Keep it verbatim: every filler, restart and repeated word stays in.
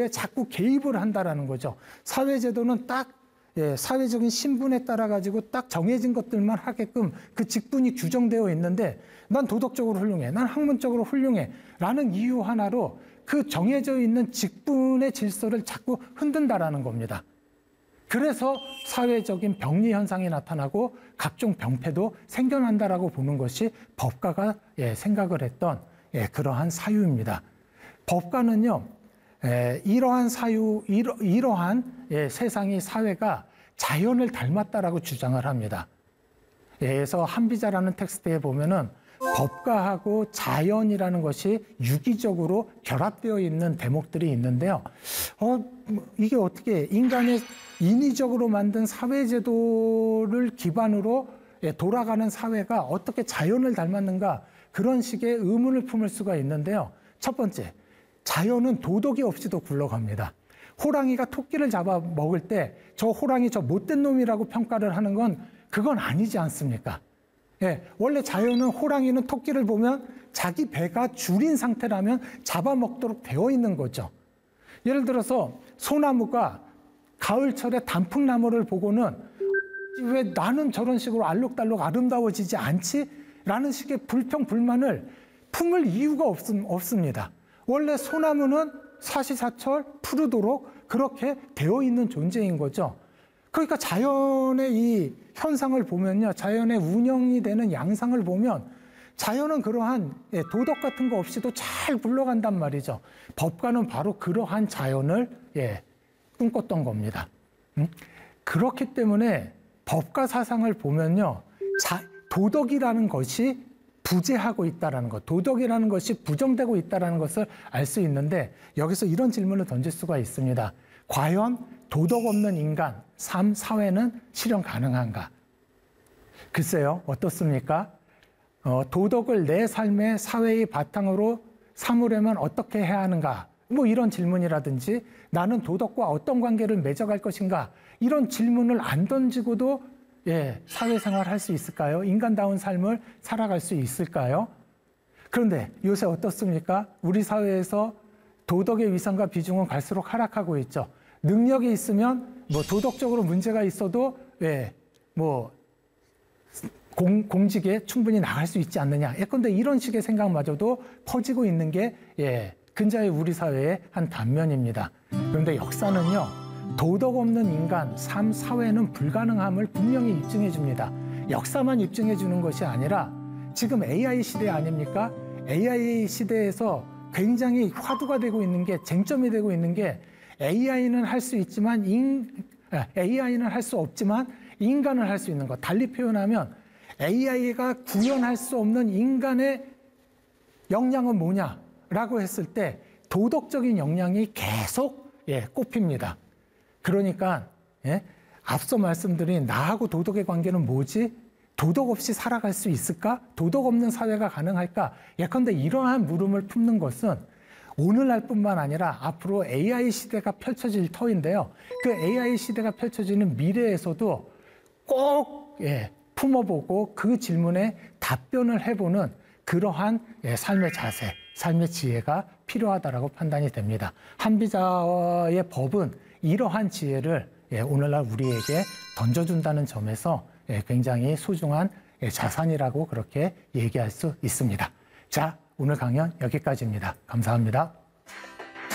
사회제도에 자꾸 개입을 한다라는 거죠. 사회제도는 딱 예, 사회적인 신분에 따라 가지고 딱 정해진 것들만 하게끔 그 직분이 규정되어 있는데 난 도덕적으로 훌륭해, 난 학문적으로 훌륭해 라는 이유 하나로 그 정해져 있는 직분의 질서를 자꾸 흔든다라는 겁니다. 그래서 사회적인 병리 현상이 나타나고 각종 병폐도 생겨난다라고 보는 것이 법가가 예, 생각을 했던 예, 그러한 사유입니다. 법가는요, 에, 이러한 사유, 이러, 이러한 예, 세상이 사회가 자연을 닮았다라고 주장을 합니다. 예, 그래서 한비자라는 텍스트에 보면은 법가하고 자연이라는 것이 유기적으로 결합되어 있는 대목들이 있는데요. 어, 이게 어떻게 인간의 인위적으로 만든 사회제도를 기반으로 예, 돌아가는 사회가 어떻게 자연을 닮았는가 그런 식의 의문을 품을 수가 있는데요. 첫 번째, 자연은 도덕이 없이도 굴러갑니다. 호랑이가 토끼를 잡아 먹을 때 저 호랑이 저 못된 놈이라고 평가를 하는 건 그건 아니지 않습니까? 예, 원래 자연은 호랑이는 토끼를 보면 자기 배가 줄인 상태라면 잡아먹도록 되어 있는 거죠. 예를 들어서 소나무가 가을철에 단풍나무를 보고는 왜 나는 저런 식으로 알록달록 아름다워지지 않지? 라는 식의 불평, 불만을 품을 이유가 없, 없습니다. 원래 소나무는 사시사철 푸르도록 그렇게 되어 있는 존재인 거죠. 그러니까 자연의 이 현상을 보면요, 자연의 운영이 되는 양상을 보면 자연은 그러한 도덕 같은 거 없이도 잘 굴러간단 말이죠. 법가는 바로 그러한 자연을 예, 꿈꿨던 겁니다. 음? 그렇기 때문에 법가 사상을 보면요, 자, 도덕이라는 것이 부재하고 있다는 것, 도덕이라는 것이 부정되고 있다는 것을 알 수 있는데 여기서 이런 질문을 던질 수가 있습니다. 과연 도덕 없는 인간, 삶, 사회는 실현 가능한가? 글쎄요, 어떻습니까? 어, 도덕을 내 삶의 사회의 바탕으로 삼으려면 어떻게 해야 하는가? 뭐 이런 질문이라든지 나는 도덕과 어떤 관계를 맺어갈 것인가? 이런 질문을 안 던지고도 예, 사회생활 할 수 있을까요? 인간다운 삶을 살아갈 수 있을까요? 그런데 요새 어떻습니까? 우리 사회에서 도덕의 위상과 비중은 갈수록 하락하고 있죠. 능력이 있으면 뭐 도덕적으로 문제가 있어도 예, 뭐 공, 공직에 충분히 나갈 수 있지 않느냐. 예컨대 이런 식의 생각마저도 퍼지고 있는 게 예, 근자의 우리 사회의 한 단면입니다. 그런데 역사는요, 도덕 없는 인간, 삶, 사회는 불가능함을 분명히 입증해 줍니다. 역사만 입증해 주는 것이 아니라 지금 에이아이 시대 아닙니까? 에이아이 시대에서 굉장히 화두가 되고 있는 게, 쟁점이 되고 있는 게 에이아이는 할 수 있지만 인, 에이아이는 할 수 없지만 인간은 할 수 있는 것. 달리 표현하면 에이아이가 구현할 수 없는 인간의 역량은 뭐냐라고 했을 때 도덕적인 역량이 계속 예, 꼽힙니다. 그러니까 예? 앞서 말씀드린 나하고 도덕의 관계는 뭐지? 도덕 없이 살아갈 수 있을까? 도덕 없는 사회가 가능할까? 예컨대 이러한 물음을 품는 것은 오늘날뿐만 아니라 앞으로 에이아이 시대가 펼쳐질 터인데요. 그 에이아이 시대가 펼쳐지는 미래에서도 꼭 예, 품어보고 그 질문에 답변을 해보는 그러한 예, 삶의 자세, 삶의 지혜가 필요하다라고 판단이 됩니다. 한비자의 법은 이러한 지혜를 예, 오늘날 우리에게 던져준다는 점에서 예, 굉장히 소중한 예, 자산이라고 그렇게 얘기할 수 있습니다. 자, 오늘 강연 여기까지입니다. 감사합니다.